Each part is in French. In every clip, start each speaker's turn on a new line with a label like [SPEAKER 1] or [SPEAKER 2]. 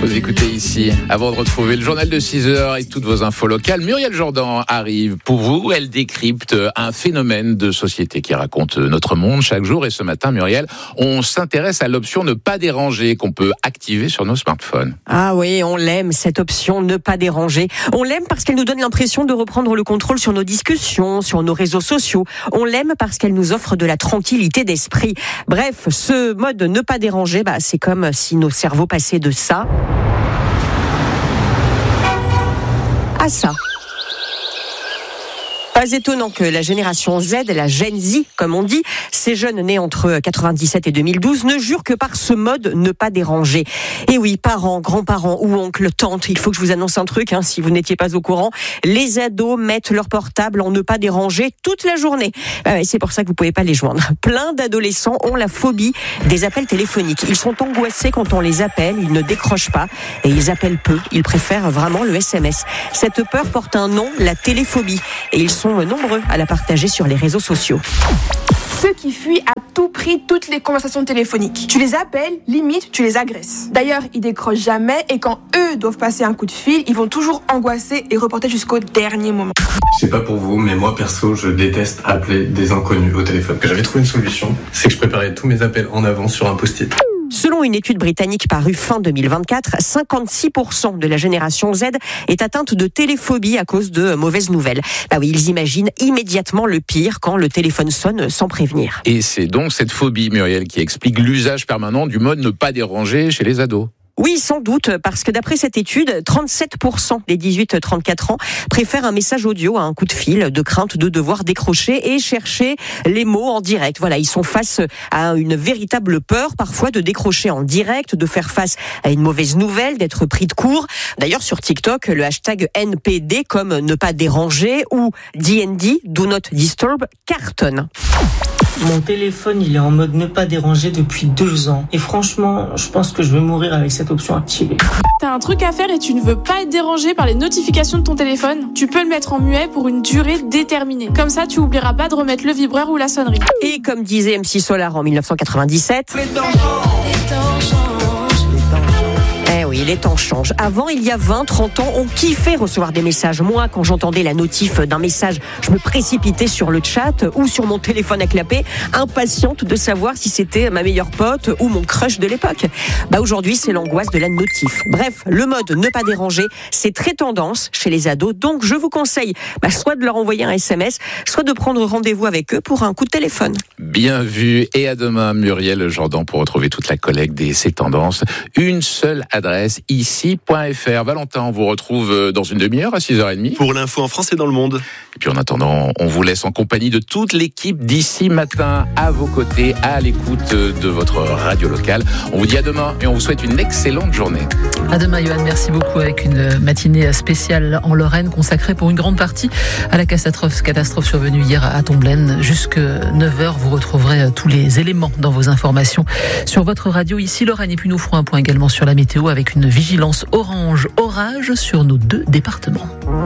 [SPEAKER 1] Vous écoutez ici, avant de retrouver le journal de 6h et toutes vos infos locales, Muriel Jourdan arrive pour vous. Elle décrypte un phénomène de société qui raconte notre monde chaque jour. Et ce matin, Muriel, on s'intéresse à l'option ne pas déranger qu'on peut activer sur nos smartphones.
[SPEAKER 2] Ah oui, on l'aime, cette option ne pas déranger. On l'aime parce qu'elle nous donne l'impression de reprendre le contrôle sur nos discussions, sur nos réseaux sociaux. On l'aime parce qu'elle nous offre de la tranquillité d'esprit. Bref, ce mode ne pas déranger, c'est comme si nos cerveaux passaient de ça à ça. Pas étonnant que la génération Z, la Gen Z, comme on dit, ces jeunes nés entre 97 et 2012, ne jurent que par ce mode ne pas déranger. Et oui, parents, grands-parents ou oncles, tantes, il faut que je vous annonce un truc, si vous n'étiez pas au courant. Les ados mettent leur portable en ne pas déranger toute la journée. C'est pour ça que vous pouvez pas les joindre. Plein d'adolescents ont la phobie des appels téléphoniques. Ils sont angoissés quand on les appelle, ils ne décrochent pas et ils appellent peu. Ils préfèrent vraiment le SMS. Cette peur porte un nom, la téléphobie. Et ils sont nombreux à la partager sur les réseaux sociaux.
[SPEAKER 3] Ceux qui fuient à tout prix toutes les conversations téléphoniques. Tu les appelles, limite, tu les agresses. D'ailleurs, ils décrochent jamais et quand eux doivent passer un coup de fil, ils vont toujours angoisser et reporter jusqu'au dernier moment.
[SPEAKER 4] Je sais pas pour vous, mais moi perso, je déteste appeler des inconnus au téléphone. J'avais trouvé une solution, c'est que je préparais tous mes appels en avance sur un post-it.
[SPEAKER 2] Selon une étude britannique parue fin 2024, 56% de la génération Z est atteinte de téléphobie à cause de mauvaises nouvelles. Oui, ils imaginent immédiatement le pire quand le téléphone sonne sans prévenir.
[SPEAKER 1] Et c'est donc cette phobie, Muriel, qui explique l'usage permanent du mode ne pas déranger chez les ados.
[SPEAKER 2] Oui, sans doute, parce que d'après cette étude, 37% des 18-34 ans préfèrent un message audio à un coup de fil, de crainte de devoir décrocher et chercher les mots en direct. Voilà, ils sont face à une véritable peur, parfois, de décrocher en direct, de faire face à une mauvaise nouvelle, d'être pris de court. D'ailleurs, sur TikTok, le hashtag NPD, comme ne pas déranger, ou DND, Do Not Disturb, cartonne.
[SPEAKER 5] Mon téléphone, il est en mode ne pas déranger depuis 2 ans. Et franchement, je pense que je vais mourir avec cette option activée.
[SPEAKER 6] T'as un truc à faire et tu ne veux pas être dérangé par les notifications de ton téléphone? Tu peux le mettre en muet pour une durée déterminée. Comme ça, tu oublieras pas de remettre le vibreur ou la sonnerie.
[SPEAKER 2] Et comme disait MC Solar en 1997... Oui, les temps changent. Avant, il y a 20-30 ans, on kiffait recevoir des messages. Moi, quand j'entendais la notif d'un message, je me précipitais sur le chat ou sur mon téléphone à clapper, impatiente de savoir si c'était ma meilleure pote ou mon crush de l'époque. Aujourd'hui, c'est l'angoisse de la notif. Bref, le mode ne pas déranger, c'est très tendance chez les ados. Donc, je vous conseille soit de leur envoyer un SMS, soit de prendre rendez-vous avec eux pour un coup de téléphone.
[SPEAKER 1] Bien vu. Et à demain, Muriel Jourdan, pour retrouver toute la collecte des ces tendances. Une seule adresse, ici.fr. Valentin, on vous retrouve dans une demi-heure à 6h30.
[SPEAKER 7] Pour l'info en France et dans le monde.
[SPEAKER 1] Et puis en attendant, on vous laisse en compagnie de toute l'équipe d'ici matin, à vos côtés, à l'écoute de votre radio locale. On vous dit à demain et on vous souhaite une excellente journée.
[SPEAKER 8] À demain, Johan. Merci beaucoup, avec une matinée spéciale en Lorraine consacrée pour une grande partie à la catastrophe survenue hier à Tomblaine. Jusque 9h, vous retrouverez tous les éléments dans vos informations sur votre radio ici Lorraine. Et puis nous ferons un point également sur la météo avec une vigilance orange orage sur nos 2 départements.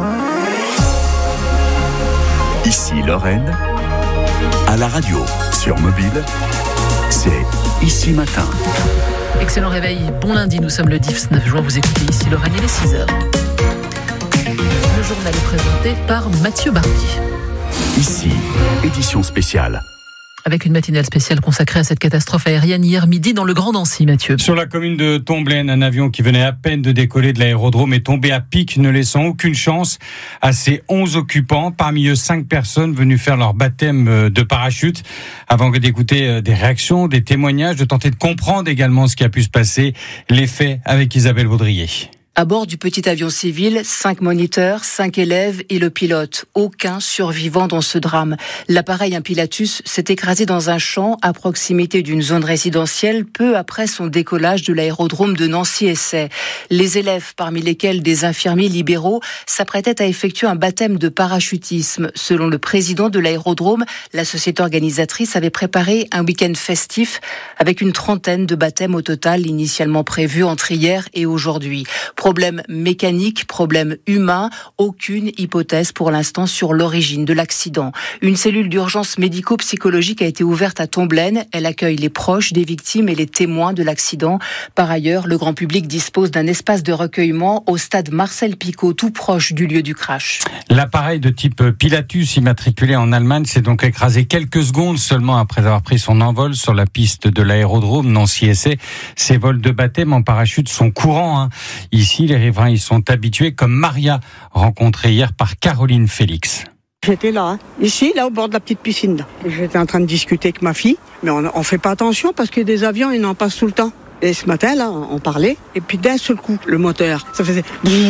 [SPEAKER 9] Ici Lorraine, à la radio, sur mobile, c'est Ici Matin.
[SPEAKER 8] Excellent réveil, bon lundi, nous sommes le 19 juin, vous écoutez Ici Lorraine, il est 6h. Le journal est présenté par Mathieu Barbier.
[SPEAKER 9] Ici, édition spéciale.
[SPEAKER 8] Avec une matinale spéciale consacrée à cette catastrophe aérienne hier midi dans le Grand Nancy, Mathieu.
[SPEAKER 10] Sur la commune de Tomblaine, un avion qui venait à peine de décoller de l'aérodrome est tombé à pic, ne laissant aucune chance à ses 11 occupants. Parmi eux, 5 personnes venues faire leur baptême de parachute. Avant d'écouter des réactions, des témoignages, de tenter de comprendre également ce qui a pu se passer, les faits avec Isabelle Baudrier.
[SPEAKER 11] À bord du petit avion civil, 5 moniteurs, 5 élèves et le pilote. Aucun survivant dans ce drame. L'appareil, un Pilatus, s'est écrasé dans un champ à proximité d'une zone résidentielle peu après son décollage de l'aérodrome de Nancy-Essay. Les élèves, parmi lesquels des infirmiers libéraux, s'apprêtaient à effectuer un baptême de parachutisme. Selon le président de l'aérodrome, la société organisatrice avait préparé un week-end festif avec une trentaine de baptêmes au total initialement prévus entre hier et aujourd'hui. Problème mécanique, problème humain, aucune hypothèse pour l'instant sur l'origine de l'accident. Une cellule d'urgence médico-psychologique a été ouverte à Tomblaine. Elle accueille les proches des victimes et les témoins de l'accident. Par ailleurs, le grand public dispose d'un espace de recueillement au stade Marcel Picot, tout proche du lieu du crash.
[SPEAKER 10] L'appareil de type Pilatus immatriculé en Allemagne s'est donc écrasé quelques secondes seulement après avoir pris son envol sur la piste de l'aérodrome Nancy-Essay. Ces vols de baptême en parachute sont courants. Ici, les riverains y sont habitués, comme Maria, rencontrée hier par Caroline Félix.
[SPEAKER 7] J'étais là, ici, là au bord de la petite piscine. J'étais en train de discuter avec ma fille, mais on fait pas attention parce que des avions, ils en passent tout le temps. Et ce matin, là, on parlait, et puis d'un seul coup, le moteur, ça faisait...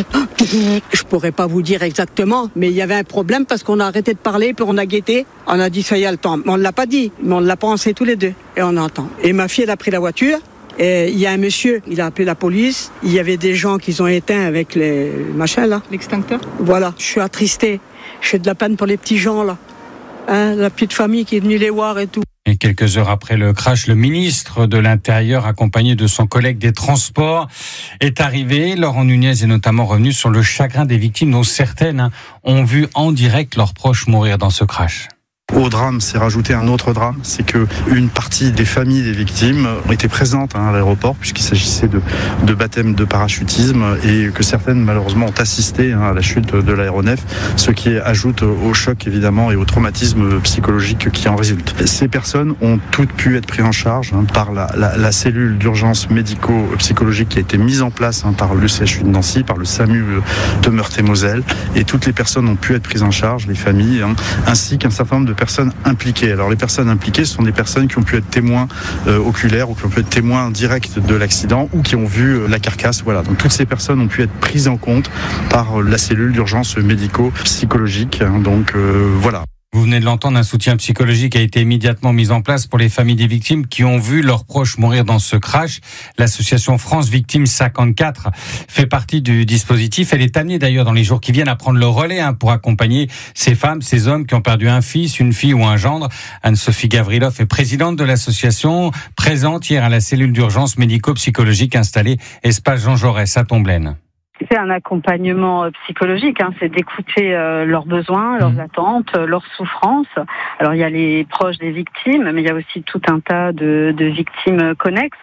[SPEAKER 7] Je pourrais pas vous dire exactement, mais il y avait un problème parce qu'on a arrêté de parler, puis on a guetté. On a dit, ça y est, le temps. Mais on ne l'a pas dit, mais on l'a pensé tous les deux. Et on entend. Et ma fille, elle a pris la voiture. Et il y a un monsieur, il a appelé la police. Il y avait des gens qui ont éteint avec les machins, là.
[SPEAKER 12] L'extincteur ?
[SPEAKER 7] Voilà, je suis attristé. J'ai de la peine pour les petits gens, là. La petite famille qui est venue les voir et tout.
[SPEAKER 10] Et quelques heures après le crash, le ministre de l'Intérieur, accompagné de son collègue des Transports, est arrivé. Laurent Nunez est notamment revenu sur le chagrin des victimes, dont certaines ont vu en direct leurs proches mourir dans ce crash.
[SPEAKER 13] Au drame, s'est rajouté un autre drame, c'est que une partie des familles des victimes ont été présentes à l'aéroport puisqu'il s'agissait de baptême de parachutisme et que certaines malheureusement ont assisté à la chute de l'aéronef, ce qui ajoute au choc évidemment et au traumatisme psychologique qui en résulte. Ces personnes ont toutes pu être prises en charge par la cellule d'urgence médico-psychologique qui a été mise en place par le CHU de Nancy, par le SAMU de Meurthe-et-Moselle, et toutes les personnes ont pu être prises en charge, les familles, ainsi qu'un certain nombre de personnes impliquées. Alors les personnes impliquées sont des personnes qui ont pu être témoins oculaires ou qui ont pu être témoins directs de l'accident ou qui ont vu la carcasse. Voilà. Donc toutes ces personnes ont pu être prises en compte par la cellule d'urgence médico-psychologique. Donc voilà.
[SPEAKER 10] Vous venez de l'entendre, un soutien psychologique a été immédiatement mis en place pour les familles des victimes qui ont vu leurs proches mourir dans ce crash. L'association France Victimes 54 fait partie du dispositif. Elle est amenée d'ailleurs dans les jours qui viennent à prendre le relais pour accompagner ces femmes, ces hommes qui ont perdu un fils, une fille ou un gendre. Anne-Sophie Gavrilov est présidente de l'association, présente hier à la cellule d'urgence médico-psychologique installée Espace Jean Jaurès à Tomblaine.
[SPEAKER 14] C'est un accompagnement psychologique, c'est d'écouter leurs besoins, leurs attentes, leurs souffrances. Alors il y a les proches des victimes, mais il y a aussi tout un tas de victimes connexes,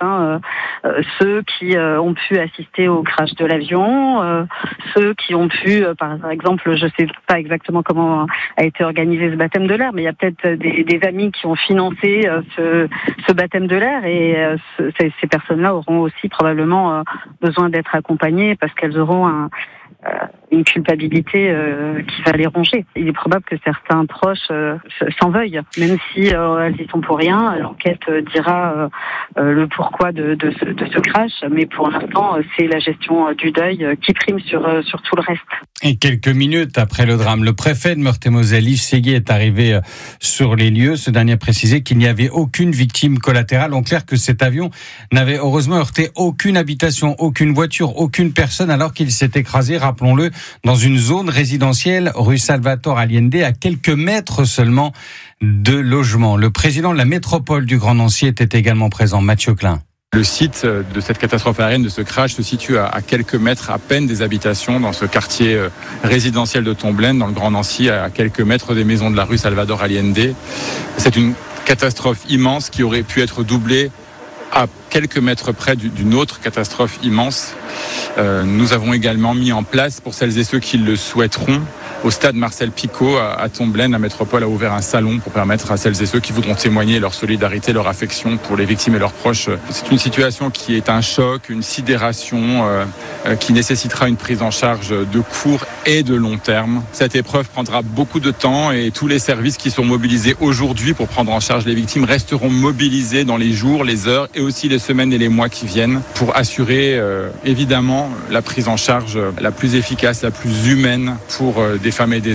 [SPEAKER 14] ceux qui ont pu assister au crash de l'avion, ceux qui ont pu, par exemple, je sais pas exactement comment a été organisé ce baptême de l'air, mais il y a peut-être des amis qui ont financé ce baptême de l'air, et ces personnes-là auront aussi probablement besoin d'être accompagnées parce qu'elles auront une culpabilité qui va les ronger. Il est probable que certains proches s'en veuillent, même si elles y sont pour rien. L'enquête dira le pourquoi de ce crash, mais pour l'instant, c'est la gestion du deuil qui prime sur tout le reste.
[SPEAKER 10] Et quelques minutes après le drame, le préfet de Meurthe-et-Moselle, Yves Séguier, est arrivé sur les lieux. Ce dernier a précisé qu'il n'y avait aucune victime collatérale. En clair, que cet avion n'avait heureusement heurté aucune habitation, aucune voiture, aucune personne, alors qu'il s'est écrasé, rappelons-le, dans une zone résidentielle rue Salvatore Allende, à quelques mètres seulement de logement. Le président de la métropole du Grand Nancy était également présent, Mathieu Klein.
[SPEAKER 15] Le site de cette catastrophe aérienne, de ce crash, se situe à quelques mètres à peine des habitations dans ce quartier résidentiel de Tomblaine, dans le Grand Nancy, à quelques mètres des maisons de la rue Salvador Allende. C'est une catastrophe immense qui aurait pu être doublée à quelques mètres près d'une autre catastrophe immense. Nous avons également mis en place, pour celles et ceux qui le souhaiteront, au stade Marcel Picot à Tomblaine, la métropole a ouvert un salon pour permettre à celles et ceux qui voudront témoigner leur solidarité, leur affection pour les victimes et leurs proches. C'est une situation qui est un choc, une sidération, qui nécessitera une prise en charge de court et de long terme. Cette épreuve prendra beaucoup de temps et tous les services qui sont mobilisés aujourd'hui pour prendre en charge les victimes resteront mobilisés dans les jours, les heures et aussi les semaines et les mois qui viennent pour assurer évidemment la prise en charge la plus efficace, la plus humaine pour des femmes et des hommes.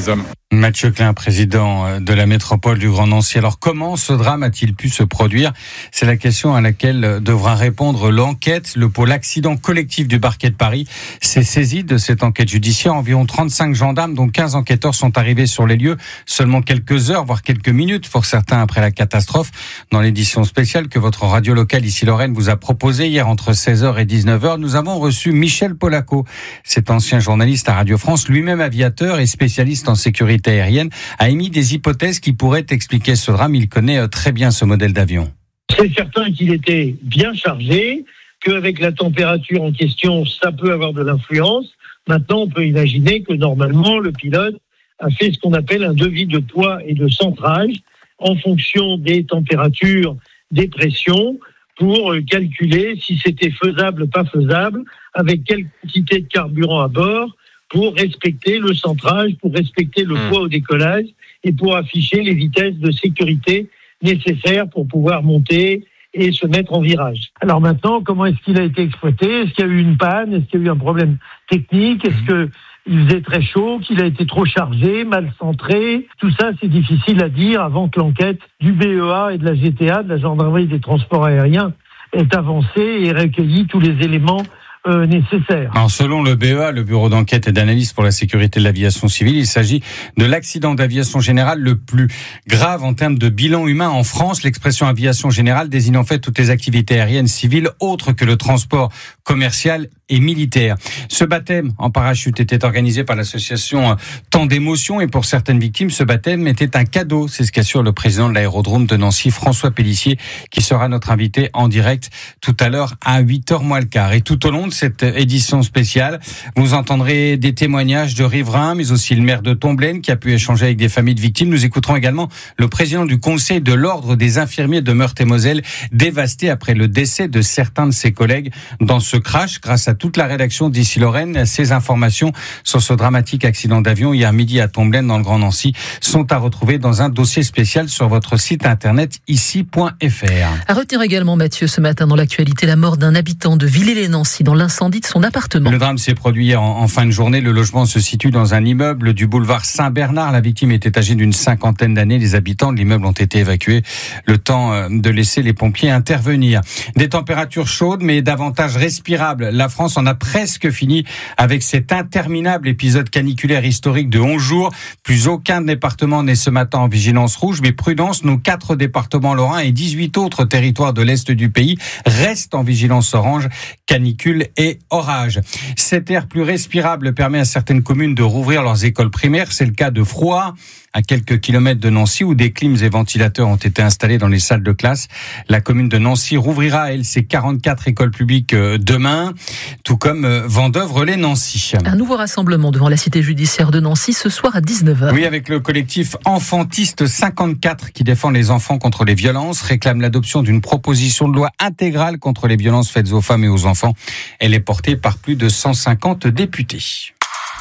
[SPEAKER 10] Mathieu Klein, président de la métropole du Grand Nancy. Alors, comment ce drame a-t-il pu se produire ? C'est la question à laquelle devra répondre l'enquête. Le pôle accident collectif du parquet de Paris s'est saisi de cette enquête judiciaire. Environ 35 gendarmes, dont 15 enquêteurs, sont arrivés sur les lieux seulement quelques heures, voire quelques minutes pour certains après la catastrophe. Dans l'édition spéciale que votre radio locale ici Lorraine vous a proposée hier entre 16h et 19h, nous avons reçu Michel Polaco. Cet ancien journaliste à Radio France, lui-même aviateur et spécialiste en sécurité aérienne, a émis des hypothèses qui pourraient expliquer ce drame. Il connaît très bien ce modèle d'avion.
[SPEAKER 12] C'est certain qu'il était bien chargé, qu'avec la température en question, ça peut avoir de l'influence. Maintenant, on peut imaginer que normalement, le pilote a fait ce qu'on appelle un devis de poids et de centrage en fonction des températures, des pressions, pour calculer si c'était faisable ou pas faisable, avec quelle quantité de carburant à bord, pour respecter le centrage, pour respecter le poids au décollage et pour afficher les vitesses de sécurité nécessaires pour pouvoir monter et se mettre en virage. Alors maintenant, comment est-ce qu'il a été exploité ? Est-ce qu'il y a eu une panne ? Est-ce qu'il y a eu un problème technique ? Est-ce qu'il faisait très chaud, qu'il a été trop chargé, mal centré ? Tout ça, c'est difficile à dire avant que l'enquête du BEA et de la GTA, de la Gendarmerie des Transports Aériens, ait avancé et recueilli tous les éléments nécessaires.
[SPEAKER 10] Alors, selon le BEA, le Bureau d'enquête et d'analyse pour la sécurité de l'aviation civile, il s'agit de l'accident d'aviation générale le plus grave en termes de bilan humain en France. L'expression aviation générale désigne en fait toutes les activités aériennes civiles autres que le transport commercial et militaire. Ce baptême en parachute était organisé par l'association Temps d'émotion et pour certaines victimes, ce baptême était un cadeau. C'est ce qu'assure le président de l'aérodrome de Nancy, François Pellissier, qui sera notre invité en direct tout à l'heure à 8h moins le quart. Et tout au long de cette édition spéciale, vous entendrez des témoignages de riverains, mais aussi le maire de Tomblaine qui a pu échanger avec des familles de victimes. Nous écouterons également le président du conseil de l'ordre des infirmiers de Meurthe-et-Moselle, dévasté après le décès de certains de ses collègues dans ce crash. Grâce à toute la rédaction d'Ici Lorraine, ces informations sur ce dramatique accident d'avion hier midi à Tomblaine dans le Grand Nancy sont à retrouver dans un dossier spécial sur votre site internet ici.fr.
[SPEAKER 8] À retenir également, Mathieu, ce matin dans l'actualité, la mort d'un habitant de Villers-lès-Nancy dans l'incendie de son appartement.
[SPEAKER 10] Le drame s'est produit hier en fin de journée. Le logement se situe dans un immeuble du boulevard Saint-Bernard. La victime était âgée d'une 50aine d'années. Les habitants de l'immeuble ont été évacués, le temps de laisser les pompiers intervenir. Des températures chaudes mais davantage respirables. La France en a presque fini avec cet interminable épisode caniculaire historique de 11 jours. Plus aucun département n'est ce matin en vigilance rouge, mais prudence, nos 4 départements lorrains et 18 autres territoires de l'Est du pays restent en vigilance orange, canicule et orage. Cet air plus respirable permet à certaines communes de rouvrir leurs écoles primaires. C'est le cas de Froid, à quelques kilomètres de Nancy, où des clims et ventilateurs ont été installés dans les salles de classe. La commune de Nancy rouvrira, elle, ses 44 écoles publiques demain, tout comme Vendœuvre-les-Nancy.
[SPEAKER 8] Un nouveau rassemblement devant la cité judiciaire de Nancy ce soir à 19h.
[SPEAKER 10] Oui, avec le collectif Enfantiste 54 qui défend les enfants contre les violences, réclame l'adoption d'une proposition de loi intégrale contre les violences faites aux femmes et aux enfants. Elle est portée par plus de 150 députés.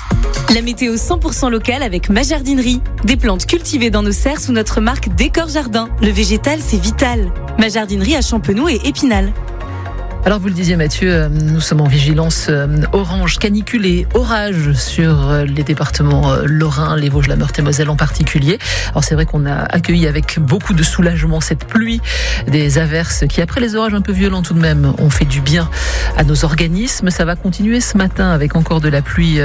[SPEAKER 16] La météo 100% locale avec ma jardinerie. Des plantes cultivées dans nos serres sous notre marque Décor Jardin. Le végétal, c'est vital. Ma jardinerie à Champenoux et Épinal.
[SPEAKER 8] Alors vous le disiez Mathieu, nous sommes en vigilance orange, canicule et orage sur les départements lorrains, les Vosges, la Meurthe-et-Moselle en particulier. Alors c'est vrai qu'on a accueilli avec beaucoup de soulagement cette pluie, des averses qui après les orages un peu violents tout de même ont fait du bien à nos organismes. Ça va continuer ce matin avec encore de la pluie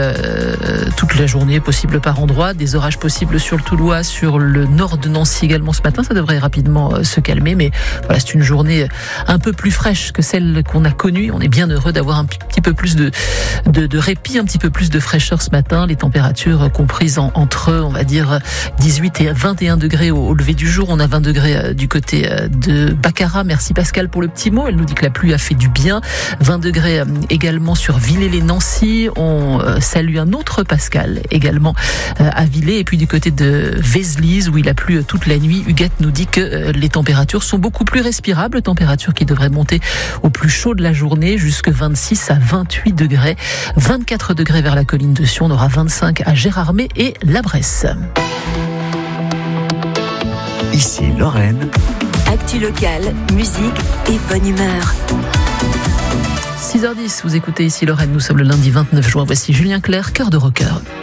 [SPEAKER 8] toute la journée, possible par endroits, des orages possibles sur le Toulois, sur le nord de Nancy également ce matin. Ça devrait rapidement se calmer, mais voilà, c'est une journée un peu plus fraîche que celle qu'on a connue. On est bien heureux d'avoir un petit peu plus de répit, un petit peu plus de fraîcheur ce matin. Les températures comprises entre, on va dire, 18 et 21 degrés au lever du jour. On a 20 degrés du côté de Baccarat. Merci Pascal pour le petit mot. Elle nous dit que la pluie a fait du bien. 20 degrés également sur Villers-lès-Nancy. On salue un autre Pascal également à Villers. Et puis du côté de Vézelise où il a plu toute la nuit, Huguette nous dit que les températures sont beaucoup plus respirables. Températures qui devraient monter au plus chaud de la journée, jusque 26 à 28 degrés. 24 degrés vers la colline de Sion. On aura 25 à Gérardmer et La Bresse.
[SPEAKER 9] Ici Lorraine.
[SPEAKER 16] Actu locale, musique et bonne humeur.
[SPEAKER 8] 6h10, vous écoutez Ici Lorraine, nous sommes le lundi 29 juin. Voici Julien Clerc, Cœur de rocker.